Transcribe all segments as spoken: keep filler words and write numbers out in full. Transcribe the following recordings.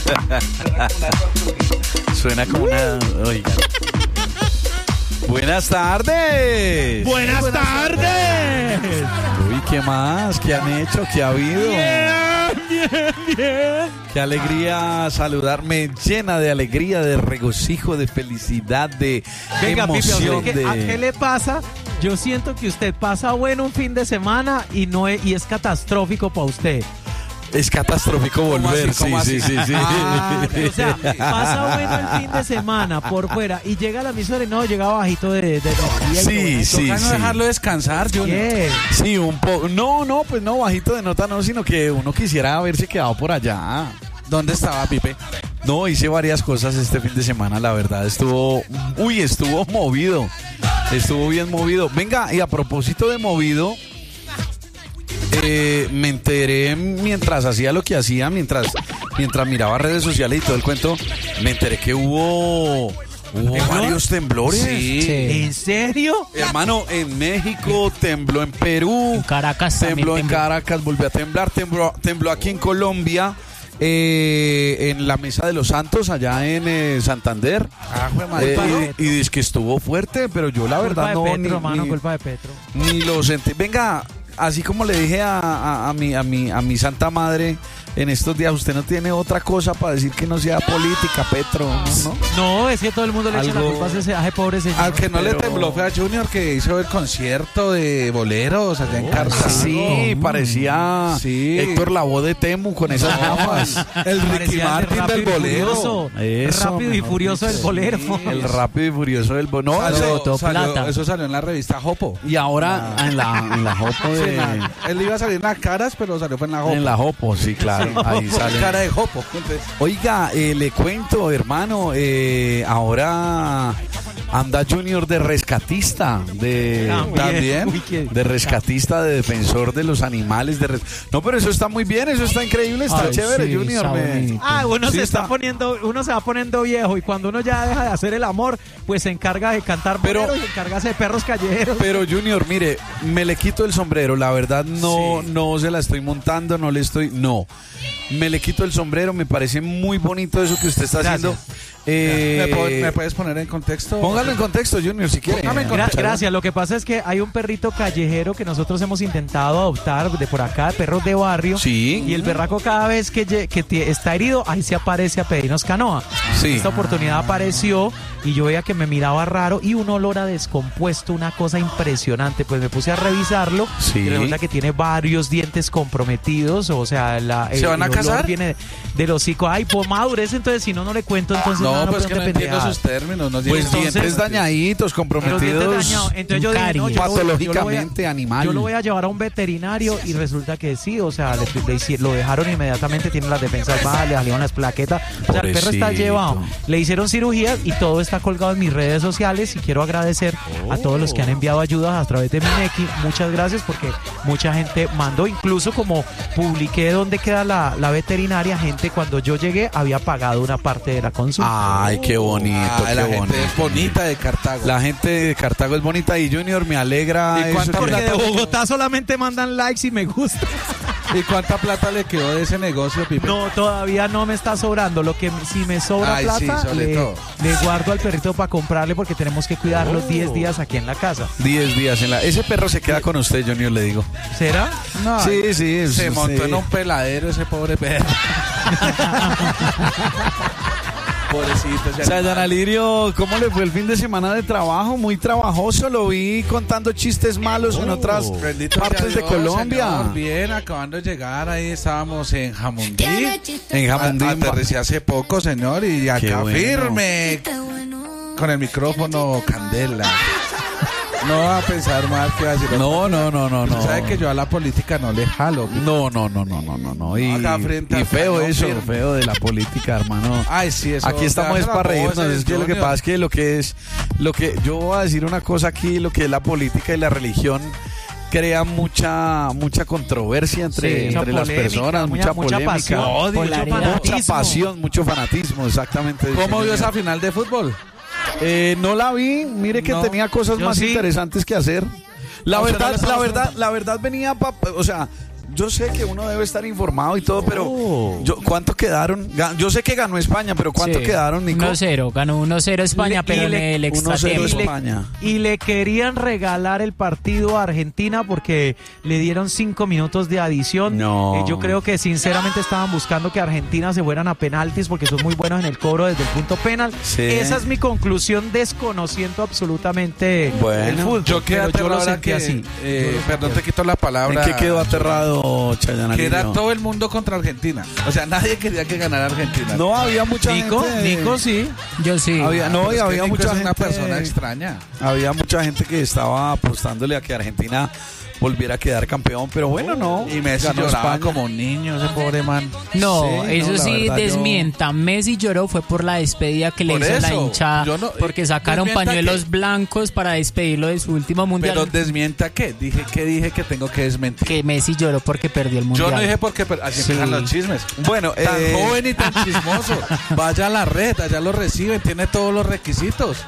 Suena como una... Oiga. Buenas tardes. Buenas, Buenas tardes. tardes. Uy, ¿qué más? ¿Qué han hecho? ¿Qué ha habido? Bien, bien, bien. Qué alegría saludarme, llena de alegría, de regocijo, de felicidad, de Venga, emoción. Pipe, ¿a, qué, de... ¿a qué le pasa? Yo siento que usted pasa bueno un fin de semana y no es, y es catastrófico para usted. Es catastrófico volver, así, sí, así? sí, sí, sí. Ah, o sea, pasa bueno el fin de semana por fuera y llega a la emisora y no, llega bajito de, de energía. Sí, y sí, Toca no sí. dejarlo descansar, Junior. Yeah. Sí, un poco. No, no, pues no, bajito de nota no, sino que uno quisiera haberse quedado por allá. ¿Dónde estaba, Pipe? No, hice varias cosas este fin de semana, la verdad. Estuvo, uy, estuvo movido. Estuvo bien movido. Venga, y a propósito de movido, eh, me enteré mientras hacía lo que hacía, mientras, mientras miraba redes sociales y todo el cuento, me enteré que hubo... Hubo varios temblores. Sí. Sí. ¿En serio? Hermano, en México, tembló en Perú. En Caracas tembló también en tembló. Caracas, volvió a temblar, tembló, tembló aquí en Colombia, eh, en la Mesa de los Santos, allá en eh, Santander. Ah, fue madre. Eh, y, y dice que estuvo fuerte, pero yo la verdad culpa de no Petro, ni, hermano, ni, culpa de Petro. ni lo sentí. Venga, así como le dije a, a, a mi, a mi a mi santa madre en estos días, usted no tiene otra cosa para decir que no sea política, Petro, ¿no? ¿no? No, es que todo el mundo le echa la Algo- culpa a ese a ese pobre señor. Al que no pero- le tembló fue a Junior, que hizo el concierto de boleros allá en Cartago. Sí, parecía Sí. Héctor Lavoe de Temu con esas gafas. El Ricky Parecía el Martin Rápido del y bolero. Furioso. Eso, Rápido y mejor furioso del dicho. bolero. El rápido y furioso del bo- no, Salió- ese- botó salió- plata. Eso salió en la revista Jopo. y ahora en la en la Jopo Sí, de na- él iba a salir en las caras, pero salió fue en la Jopo. en la Jopo, sí, claro, ahí sale. Cara de Jopo. Entonces, Oiga, eh, le cuento, hermano, eh, ahora anda Junior de rescatista, de También. Uy, qué- de rescatista, de defensor de los animales. De res- no, pero eso está muy bien, eso está increíble, está Ay, chévere, sí, Junior. está me- bonito. Ah, uno Sí, se está, está- poniendo, uno se va poniendo viejo y cuando uno ya deja de hacer el amor, pues se encarga de cantar Pero- bolero y se encarga de perros callejeros. Pero Junior, mire, me le quito el sombrero, la verdad no, no se la estoy montando, no le estoy, no. Me le quito el sombrero, me parece muy bonito eso que usted está Gracias. haciendo. Eh, ¿me, puedo- me puedes poner en contexto? Póngalo en contexto, Junior, si quiere. Póngame en Gra- contexto. gracias, lo que pasa es que hay un perrito callejero que nosotros hemos intentado adoptar de por acá, perros de barrio. Sí. Y el berraco cada vez que, lle- que tie- está herido, ahí se aparece a pedirnos canoa. Sí. Esta oportunidad apareció y yo veía que me miraba raro y un olor a descompuesto, una cosa impresionante. Pues me puse a revisarlo Sí. y resulta que tiene varios dientes comprometidos, o sea, la, ¿Se el- van a el olor casar? viene de- del hocico. Ay, pues madurez, entonces si no, no le cuento, entonces No, no, pues que no pregunte entiendo pendejadas. esos términos. No Pues tiene- dientes dañaditos, Los dientes comprometidos dañados. Entonces yo dije, no, yo lo voy- yo lo voy a- patológicamente animal. Yo lo voy a llevar a un veterinario y resulta que sí, o sea, le, le hici- lo dejaron inmediatamente, tiene las defensas bajas, le salieron las plaquetas. O sea, el perro está Pobrecito. llevado. Le hicieron cirugía y todo está colgado en mis redes sociales y quiero agradecer a todos los que han enviado ayudas a través de Mineki. Muchas gracias porque mucha gente mandó, incluso como publiqué dónde queda la, la veterinaria, gente cuando yo llegué había pagado una parte de la consulta. Ay, qué bonito, Ah, qué la bonito. gente es bonita de Cartago. La gente de Cartago es bonita y Junior me alegra. ¿Y eso cuánta que- Porque de plata- Bogotá solamente mandan likes y me gusta. ¿Y cuánta plata le quedó de ese negocio, Pipe? No, todavía no me está sobrando. Lo que si me sobra Ay, sí, plata, sobre le, todo. le guardo al perrito para comprarle porque tenemos que cuidarlo diez días aquí en la casa. diez días en la... Ese perro se queda con usted, Junior, le digo. ¿Será? No, Sí, sí. Se sí. montó en un peladero ese pobre perro. Pobrecito. ese O sea, animal. Dan Alirio, ¿cómo le fue el fin de semana de trabajo? Muy trabajoso, lo vi contando chistes malos en otras Bendito sea partes de Dios, Colombia. señor. Bien, acabando de llegar, ahí estábamos en Jamundí. En Jamundí. A- Aterricé hace poco, señor, y acá bueno. firme. Con el micrófono candela. No va a pensar mal que va a decir. No, no, no, no, no. Sabe que yo a la política no le jalo. No, no, no, no, no, no, no. Y, Acá frente y al feo cañón eso, firme. feo de la política, hermano. Ay, sí, eso. Aquí estamos es dársela para a reírnos. voces, Es que lo que Junior. pasa es que lo que es, lo que yo voy a decir una cosa aquí, lo que es la política y la religión crea mucha mucha controversia entre, Sí, entre mucha las polémica, personas, mucha, mucha polémica, pasión, odio, polaridad. mucha fanatismo. pasión, mucho fanatismo, exactamente. ¿Cómo vio Sí, esa final de fútbol? Eh, no la vi, mire que No, tenía cosas yo más sí. interesantes que hacer. La ¿A usted no verdad, le estamos la verdad, preguntando? la verdad venía, pa- o sea, yo sé que uno debe estar informado y todo, pero Oh. yo, ¿cuánto quedaron? Ga- Yo sé que ganó España, pero ¿cuánto Sí. quedaron, Nico? uno cero, ganó uno cero España, Le- pero y en le- el uno cero extratiempo. España. Y le querían regalar el partido a Argentina porque le dieron cinco minutos de adición. No. Eh, yo creo que sinceramente estaban buscando que Argentina se fueran a penaltis porque son muy buenos en el cobro desde el punto penal. Sí. Esa es mi conclusión, desconociendo absolutamente Bueno, el fútbol. Yo quedé pero yo lo aterrado sentí que, así. eh, Yo lo sentí perdón, te así. quito la palabra. ¿En qué quedó aterrado, Chayanne? Que era Aguirre? todo el mundo contra Argentina. O sea, nadie quería que ganara Argentina. No, había mucha Nico, gente. Nico sí. Yo sí. Había, no, Pero y es que había Nico mucha es gente. una persona extraña. Había mucha gente que estaba apostándole a que Argentina volviera a quedar campeón, pero bueno, no. Y Messi Ganó lloraba España. como un niño, ese pobre man. No, Sí, eso no, la sí, verdad, yo- desmienta. Messi lloró fue por la despedida que le Por hizo la eso, hinchada, yo no- porque sacaron desmienta pañuelos que- blancos para despedirlo de su último mundial. Pero desmienta qué. Dije que dije que tengo que desmentir. que Messi lloró porque perdió el mundial. Yo no dije porque per- así Sí. empiezan los chismes. Bueno, Tan eh, joven y tan chismoso. Vaya a la red, allá lo reciben, tiene todos los requisitos.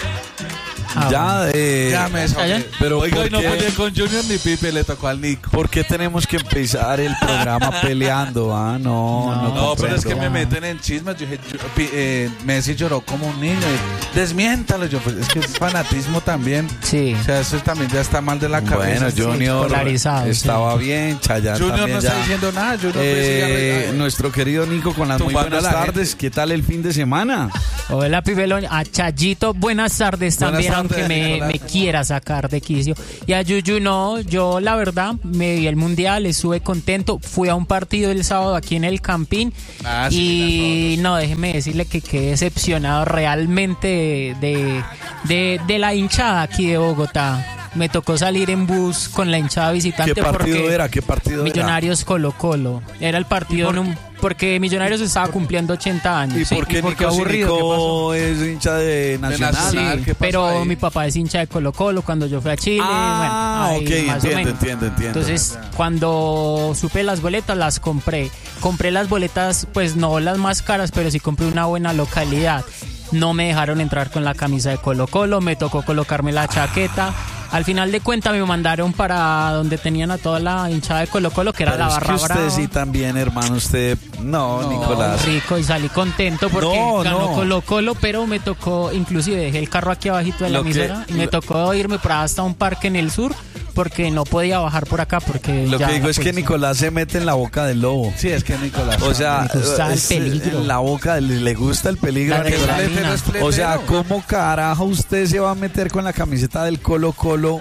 Ah, ya, eh, Ya me ¿Allá? pero Oiga, ¿por y no qué? peleé con Junior ni Pipe, le tocó al Nico. ¿Por qué tenemos que empezar el programa peleando? Ah, no, no, No, pero es que comprendo. me meten en chismes. Yo dije, yo- Pi- eh, Messi lloró como un niño. Y, desmiéntalo. Yo, pues, es que es fanatismo también. Sí. O sea, eso también ya está mal de la cabeza. Bueno, Sí, Junior polarizado, sí. estaba bien, Chayanne Junior también no ya. está diciendo nada. Junior pues, Eh, sigue- nuestro querido Nico con las muy Tumbando a buenas la tardes. ¿Qué tal el fin de semana? Hola, Pibelón. A Chayito, buenas tardes Buenas también, tardes, aunque me, Nicolás. me quiera sacar de quicio. Y a Yuyu no, yo la verdad me vi el mundial, estuve contento. Fui a un partido el sábado aquí en el Campín. Ah, sí, y no, déjeme decirle que quedé decepcionado realmente de, de, de la hinchada aquí de Bogotá. Me tocó salir en bus con la hinchada visitante. ¿Qué partido porque era? ¿Qué partido Millonarios Colo Colo. Era el partido en un- porque Millonarios estaba cumpliendo ochenta años. era? ¿Y sí. por qué ¿y por qué Nico, si aburrido? ¿Qué Nico pasó? es hincha de Nacional? Nacional. Sí, ¿qué pasó pero ahí? mi papá es hincha de Colo Colo cuando yo fui a Chile. Ah, bueno, ahí ok, más o entiendo, menos. entiendo, entiendo. Entonces, cuando supe las boletas, las compré. Compré las boletas, pues no las más caras, pero sí compré una buena localidad. No me dejaron entrar con la camisa de Colo Colo, me tocó colocarme la chaqueta. Al final de cuentas me mandaron para donde tenían a toda la hinchada de Colo Colo, que era Pero la es que barra usted brava. sí también, hermano, usted... No, Nicolás. Rico, y salí contento porque No, ganó no. Colo Colo, pero me tocó, inclusive dejé el carro aquí abajito de la Lo que- emisora y me lo- tocó irme para hasta un parque en el sur porque no podía bajar por acá porque Lo ya que digo la es que policía- Nicolás se mete en la boca del lobo. Sí, es que Nicolás. O sea, Le gusta el es- peligro. en la boca del- le gusta el peligro. La a Nicolás. adrenalina. Es fletero. O sea, ¿cómo carajo usted se va a meter con la camiseta del Colo Colo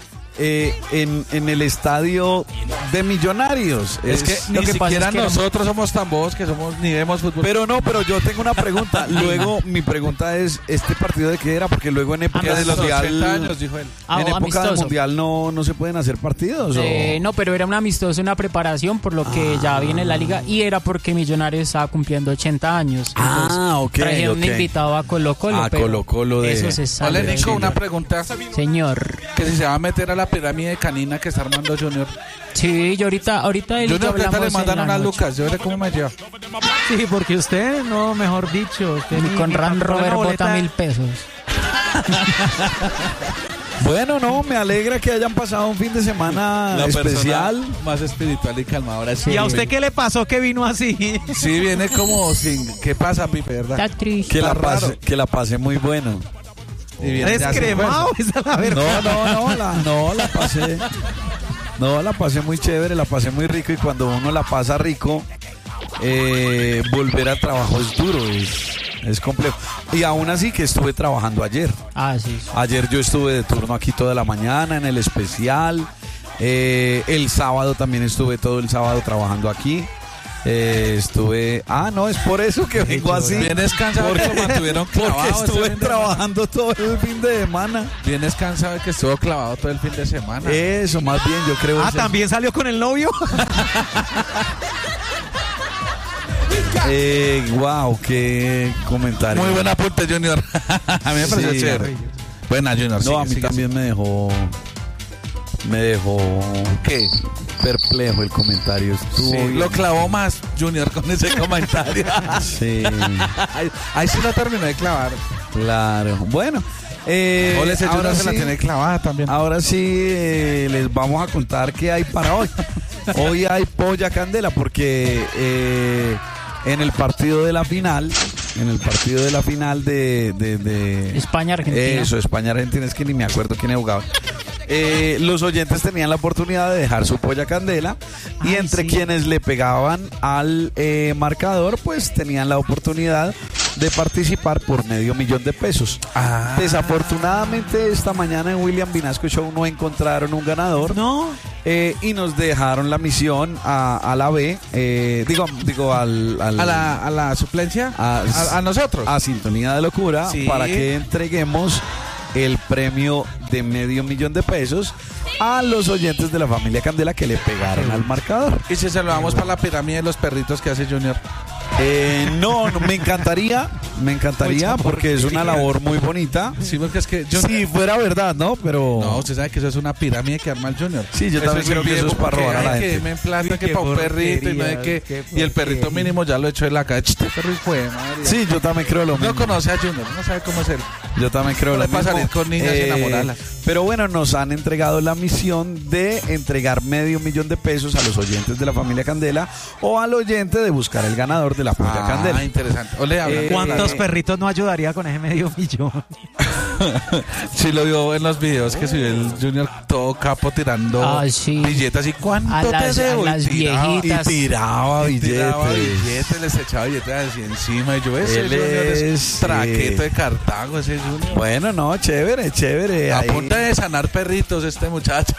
eh, en, en el estadio de Millonarios? Es que lo ni que pasa siquiera es que nosotros somos tan bobos que somos ni vemos fútbol. Pero no, pero yo tengo una pregunta. Luego, mi pregunta es, ¿este partido de qué era? Porque luego en época de del los mundial, ochenta años, dijo él. Ah, en oh, época del amistoso. mundial no, no se pueden hacer partidos. ¿o? Eh, no, pero era un amistoso, una preparación, por lo que ya viene la liga y era porque Millonarios estaba cumpliendo ochenta años. Ah, Entonces, ok, trajeron ok. un invitado a Colo Colo. A pero Colo Colo de- Eso se sabe. Vale, Nico, sí, una ya. pregunta. Señor. Que si se va a meter a la pirámide canina que está armando Junior. Sí, yo ahorita, ahorita él y yo Junior, ahorita hablamos le en mandan la unas noche. lucas. Yo veré cómo me lleva. Sí, porque usted, no, mejor dicho. Usted Y ni- con ni Ran para comprar Robert una bota boleta- mil pesos. Bueno, no, me alegra que hayan pasado un fin de semana La especial. persona más espiritual y calmada. Ahora sí. ¿Y a usted qué le pasó que vino así? Sí, viene como sin... ¿Qué pasa, Pipe, verdad? Está triste. Que la, Está pase, raro. que la pasé muy bueno. Y viene ya sin Descremado, fuerza. esa es la verdad. No, no, no, la, no, la pasé. No, la pasé muy chévere, la pasé muy rico y cuando uno la pasa rico, eh, volver al trabajo es duro, es, es complejo. Y aún así que estuve trabajando ayer. Ah, sí. Ayer yo estuve de turno aquí toda la mañana en el especial. Eh, el sábado también estuve todo el sábado trabajando aquí. Eh, estuve... Ah, no, es por eso que vengo así. Bien descansado que lo mantuvieron clavado. Porque ese estuve fin de trabajando todo el fin de semana. semana. Bien descansado que estuvo clavado todo el fin de semana. Eso, más bien, yo creo. Ah, es ¿también salió con el novio? Eh, wow, qué comentario. Muy buen apunte, Junior. A mí me pareció Sí. chévere. Buena, Junior. No, sigue, a mí sigue, también me dejó. Me dejó. ¿Qué? Perplejo el comentario. Estuvo Sí, bien. lo clavó más Junior con ese comentario. Sí, ahí, ahí sí lo terminó de clavar. claro. Bueno, eh, Ole, ese ahora Junior se la sí- tiene clavada también. Ahora sí eh, les vamos a contar qué hay para hoy. Hoy hay polla candela porque eh, en el partido de la final, en el partido de la final de, de, de España-Argentina. Eso, España-Argentina, es que ni me acuerdo quién jugaba. Eh, los oyentes tenían la oportunidad de dejar su polla candela y Ay, entre sí. quienes le pegaban al eh, marcador, pues tenían la oportunidad de participar por medio millón de pesos. Ah. Desafortunadamente esta mañana en William Vinasco Show no encontraron un ganador. No. Eh, y nos dejaron la misión a, a la B, eh, digo, digo al, al- A la, a la suplencia, A- a, a nosotros. a Sintonía de Locura Sí. para que entreguemos el premio de medio millón de pesos a los oyentes de la familia Candela que le pegaron al marcador. Y si se lo damos para la pirámide de los perritos que hace Junior. Eh, no, no, me encantaría, me encantaría Mucha porque es una porquería. labor muy bonita. Sí, porque es que Junior... Si fuera verdad, ¿no? Pero No, usted sabe que eso es una pirámide que arma el Junior. Sí, yo también creo que eso es para robar a la Que gente. me plata Uy, que qué para un perrito y no de porquería, que... qué Y el perrito porquería. mínimo ya lo echó de la calle. Este perro hijo de madre. sí, yo también creo lo No mismo. conoce a Junior, no sabe cómo es él. Yo también creo No lo le pasa mismo. salir con niñas y enamorarlas. Pero bueno, nos han entregado la misión de entregar medio millón de pesos a los oyentes de la familia Candela o al oyente de buscar el ganador de la polla Ah, Candela. interesante. Ole, hablando Eh, de ¿Cuántos eh, perritos no ayudaría con ese medio millón? Sí lo vio en los videos que subió el Junior todo capo tirando Ah, sí. billetes y cuánto A las- te debo? a las Y tiraba, viejitas. Y tiraba y tiraba billetes. billetes, les echaba billetes así encima. Y yo, ese Él Junior es es, traqueto eh, de Cartago, ese Junior. Bueno, no, chévere, chévere. A ahí. punta de sanar perritos este muchacho.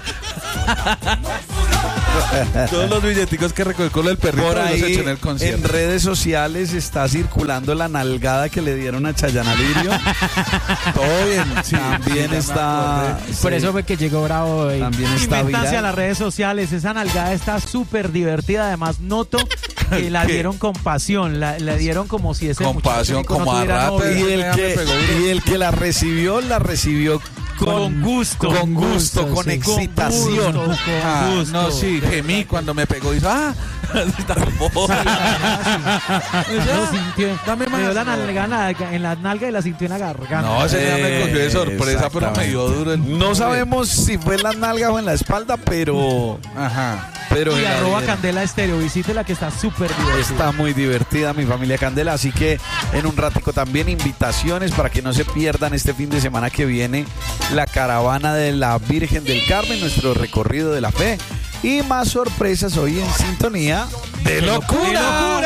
Todos los billeticos que recogió con el perrito Por los ahí echó en el en concierto. redes sociales está circulando la nalgada que le dieron a Chayanne Alirio. Todo bien. Sí, También sí, ya está. me Por sí, eso fue que llegó Bravo hoy. También está Invéntanse a viral. las redes sociales. Esa nalgada está súper divertida. Además, noto que la ¿Qué? dieron con pasión. La, la dieron como si ese Con muchacho pasión, rico no como a tuviera rato. novia. Y el, Me que, pegó duro. y el que la recibió, la recibió con, Con gusto. Con Con gusto, gusto, con sí. excitación. Con gusto, con Ah, gusto. no, sí, gemí cuando me pegó y dijo, ah, está hermosa. Lo sintió. Dame Le más. dio la nalga en la, en la nalga y la sintió en la garganta. No, ese día me cogió de sorpresa, pero me dio duro. el- No sabemos si fue en las nalgas o en la espalda, pero. Ajá. pero Y la arroba vieron. Candela Estéreo. Visítela que está súper divertida. Está muy divertida mi familia Candela, así que en un ratico también invitaciones para que no se pierdan este fin de semana que viene la caravana de la Virgen del Carmen, nuestro recorrido de la fe y más sorpresas hoy en Sintonía de Locura.